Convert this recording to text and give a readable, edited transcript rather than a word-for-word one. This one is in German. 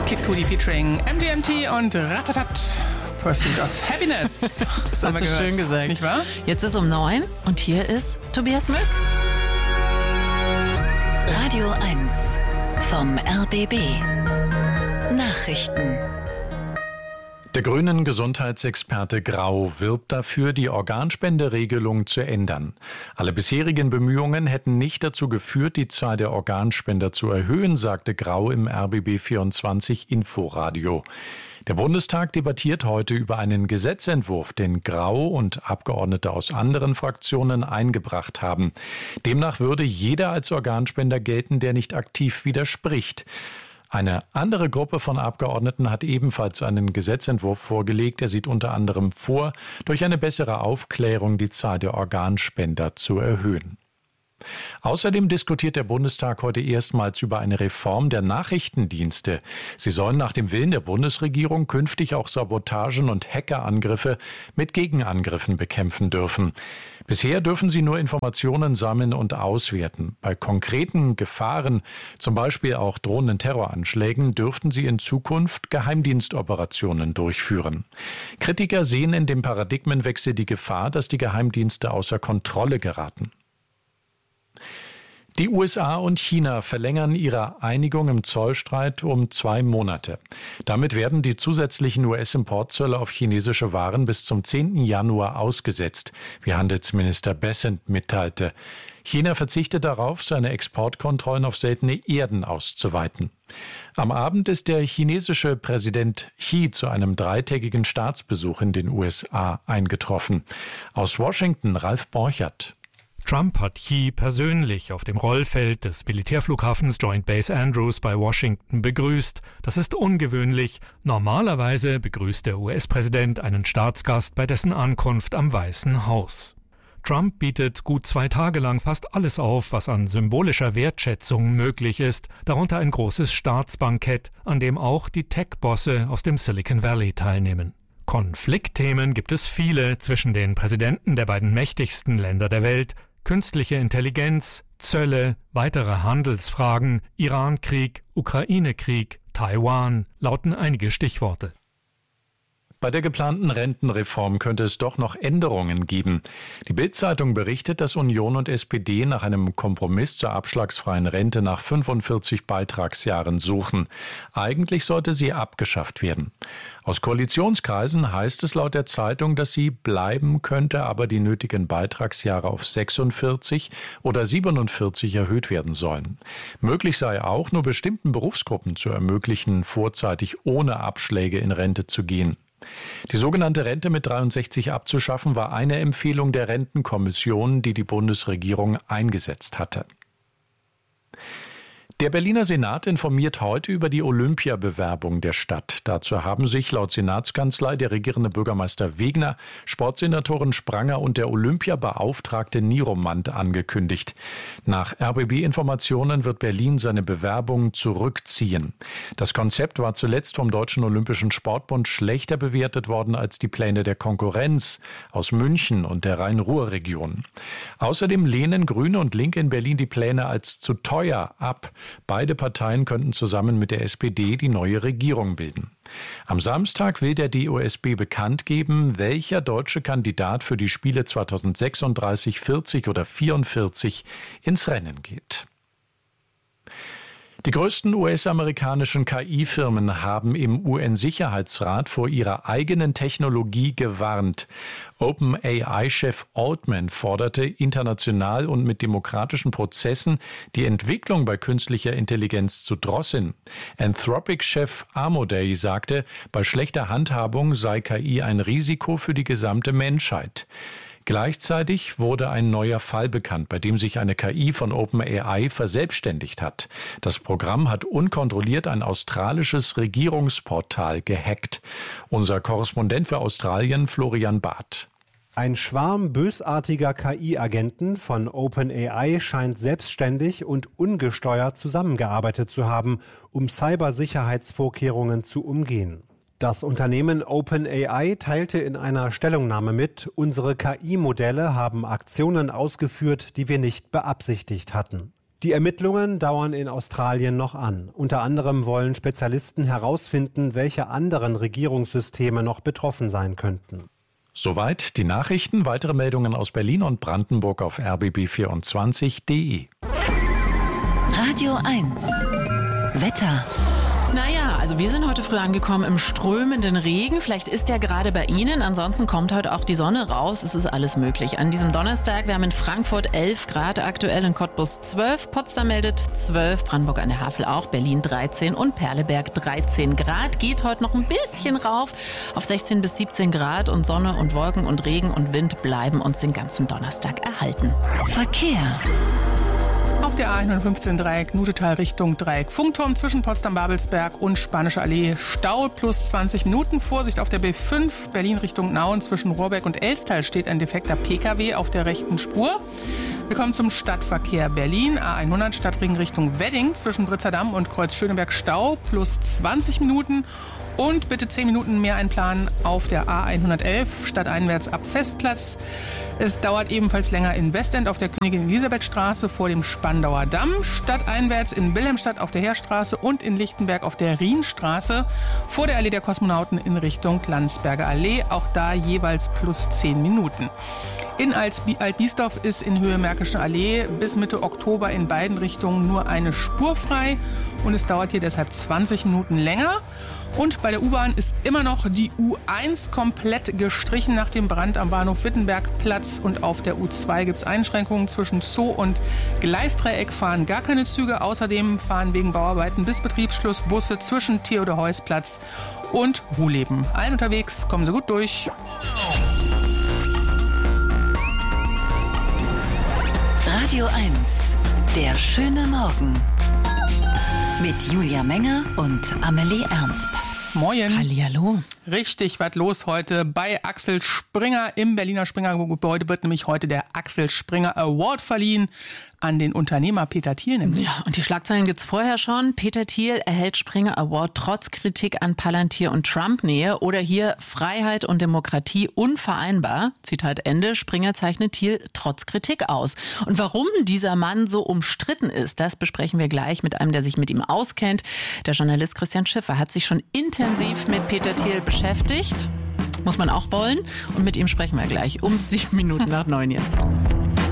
Kid Cudi featuring MGMT und Ratatat. Pursuit of Happiness. Das hast du schön gesagt. Nicht wahr? Jetzt ist um 9 und hier ist Tobias Mück. Radio 1 vom RBB. Nachrichten. Der grünen Gesundheitsexperte Grau wirbt dafür, die Organspenderegelung zu ändern. Alle bisherigen Bemühungen hätten nicht dazu geführt, die Zahl der Organspender zu erhöhen, sagte Grau im RBB 24 Inforadio. Der Bundestag debattiert heute über einen Gesetzentwurf, den Grau und Abgeordnete aus anderen Fraktionen eingebracht haben. Demnach würde jeder als Organspender gelten, der nicht aktiv widerspricht. Eine andere Gruppe von Abgeordneten hat ebenfalls einen Gesetzentwurf vorgelegt. Der sieht unter anderem vor, durch eine bessere Aufklärung die Zahl der Organspender zu erhöhen. Außerdem diskutiert der Bundestag heute erstmals über eine Reform der Nachrichtendienste. Sie sollen nach dem Willen der Bundesregierung künftig auch Sabotagen und Hackerangriffe mit Gegenangriffen bekämpfen dürfen. Bisher dürfen sie nur Informationen sammeln und auswerten. Bei konkreten Gefahren, zum Beispiel auch drohenden Terroranschlägen, dürften sie in Zukunft Geheimdienstoperationen durchführen. Kritiker sehen in dem Paradigmenwechsel die Gefahr, dass die Geheimdienste außer Kontrolle geraten. Die USA und China verlängern ihre Einigung im Zollstreit um 2 Monate. Damit werden die zusätzlichen US-Importzölle auf chinesische Waren bis zum 10. Januar ausgesetzt, wie Handelsminister Bessent mitteilte. China verzichtet darauf, seine Exportkontrollen auf seltene Erden auszuweiten. Am Abend ist der chinesische Präsident Xi zu einem 3-tägigen Staatsbesuch in den USA eingetroffen. Aus Washington Ralf Borchert. Trump hat Xi persönlich auf dem Rollfeld des Militärflughafens Joint Base Andrews bei Washington begrüßt. Das ist ungewöhnlich. Normalerweise begrüßt der US-Präsident einen Staatsgast bei dessen Ankunft am Weißen Haus. Trump bietet gut 2 Tage lang fast alles auf, was an symbolischer Wertschätzung möglich ist, darunter ein großes Staatsbankett, an dem auch die Tech-Bosse aus dem Silicon Valley teilnehmen. Konfliktthemen gibt es viele zwischen den Präsidenten der beiden mächtigsten Länder der Welt. Künstliche Intelligenz, Zölle, weitere Handelsfragen, Iran-Krieg, Ukraine-Krieg, Taiwan lauten einige Stichworte. Bei der geplanten Rentenreform könnte es doch noch Änderungen geben. Die Bild-Zeitung berichtet, dass Union und SPD nach einem Kompromiss zur abschlagsfreien Rente nach 45 Beitragsjahren suchen. Eigentlich sollte sie abgeschafft werden. Aus Koalitionskreisen heißt es laut der Zeitung, dass sie bleiben könnte, aber die nötigen Beitragsjahre auf 46 oder 47 erhöht werden sollen. Möglich sei auch, nur bestimmten Berufsgruppen zu ermöglichen, vorzeitig ohne Abschläge in Rente zu gehen. Die sogenannte Rente mit 63 abzuschaffen, war eine Empfehlung der Rentenkommission, die die Bundesregierung eingesetzt hatte. Der Berliner Senat informiert heute über die Olympiabewerbung der Stadt. Dazu haben sich laut Senatskanzlei der regierende Bürgermeister Wegner, Sportsenatorin Spranger und der Olympiabeauftragte Niromant angekündigt. Nach RBB-Informationen wird Berlin seine Bewerbung zurückziehen. Das Konzept war zuletzt vom Deutschen Olympischen Sportbund schlechter bewertet worden als die Pläne der Konkurrenz aus München und der Rhein-Ruhr-Region. Außerdem lehnen Grüne und Linke in Berlin die Pläne als zu teuer ab. Beide Parteien könnten zusammen mit der SPD die neue Regierung bilden. Am Samstag will der DOSB bekannt geben, welcher deutsche Kandidat für die Spiele 2036, 40 oder 44 ins Rennen geht. Die größten US-amerikanischen KI-Firmen haben im UN-Sicherheitsrat vor ihrer eigenen Technologie gewarnt. OpenAI-Chef Altman forderte, international und mit demokratischen Prozessen die Entwicklung bei künstlicher Intelligenz zu drosseln. Anthropic-Chef Amodei sagte, bei schlechter Handhabung sei KI ein Risiko für die gesamte Menschheit. Gleichzeitig wurde ein neuer Fall bekannt, bei dem sich eine KI von OpenAI verselbstständigt hat. Das Programm hat unkontrolliert ein australisches Regierungsportal gehackt. Unser Korrespondent für Australien, Florian Barth. Ein Schwarm bösartiger KI-Agenten von OpenAI scheint selbstständig und ungesteuert zusammengearbeitet zu haben, um Cybersicherheitsvorkehrungen zu umgehen. Das Unternehmen OpenAI teilte in einer Stellungnahme mit, unsere KI-Modelle haben Aktionen ausgeführt, die wir nicht beabsichtigt hatten. Die Ermittlungen dauern in Australien noch an. Unter anderem wollen Spezialisten herausfinden, welche anderen Regierungssysteme noch betroffen sein könnten. Soweit die Nachrichten. Weitere Meldungen aus Berlin und Brandenburg auf rbb24.de. Radio 1. Wetter. Naja, also wir sind heute früh angekommen im strömenden Regen. Vielleicht ist der gerade bei Ihnen. Ansonsten kommt heute auch die Sonne raus. Es ist alles möglich. An diesem Donnerstag, wir haben in Frankfurt 11 Grad aktuell, in Cottbus 12, Potsdam meldet 12, Brandenburg an der Havel auch, Berlin 13 und Perleberg 13 Grad. Geht heute noch ein bisschen rauf auf 16 bis 17 Grad und Sonne und Wolken und Regen und Wind bleiben uns den ganzen Donnerstag erhalten. Verkehr. Auf der A115 Dreieck Nutetal Richtung Dreieck Funkturm zwischen Potsdam-Babelsberg und Spanische Allee Stau plus 20 Minuten. Vorsicht auf der B5 Berlin Richtung Nauen zwischen Rohrbeck und Elstal steht ein defekter PKW auf der rechten Spur. Wir kommen zum Stadtverkehr Berlin. A100 Stadtring Richtung Wedding zwischen Britzerdamm und Kreuz Schöneberg Stau plus 20 Minuten. Und bitte 10 Minuten mehr einplanen auf der A111 stadteinwärts ab Festplatz. Es dauert ebenfalls länger in Westend auf der Königin-Elisabeth-Straße vor dem Spandauer Damm, stadteinwärts in Wilhelmstadt auf der Heerstraße und in Lichtenberg auf der Rienstraße vor der Allee der Kosmonauten in Richtung Landsberger Allee. Auch da jeweils plus 10 Minuten. In Altbiesdorf ist in Höhe Märkische Allee bis Mitte Oktober in beiden Richtungen nur eine Spur frei und es dauert hier deshalb 20 Minuten länger. Und bei der U-Bahn ist immer noch die U1 komplett gestrichen nach dem Brand am Bahnhof Wittenbergplatz. Und auf der U2 gibt es Einschränkungen. Zwischen Zoo und Gleisdreieck fahren gar keine Züge. Außerdem fahren wegen Bauarbeiten bis Betriebsschluss Busse zwischen Theodor-Heuss-Platz und Ruhleben. Allen unterwegs, kommen Sie gut durch. Radio 1. Der schöne Morgen. Mit Julia Menger und Amelie Ernst. Moin. Hallihallo. Richtig, was los heute bei Axel Springer. Im Berliner Springer-Gebäude wird nämlich heute der Axel Springer Award verliehen an den Unternehmer Peter Thiel nämlich. Ja, und die Schlagzeilen gibt's vorher schon. Peter Thiel erhält Springer Award trotz Kritik an Palantir und Trump-Nähe. Oder hier Freiheit und Demokratie unvereinbar. Zitat Ende. Springer zeichnet Thiel trotz Kritik aus. Und warum dieser Mann so umstritten ist, das besprechen wir gleich mit einem, der sich mit ihm auskennt. Der Journalist Christian Schiffer hat sich schon intensiv mit Peter Thiel beschäftigt. Muss man auch wollen. Und mit ihm sprechen wir gleich um 7 Minuten nach 9 jetzt.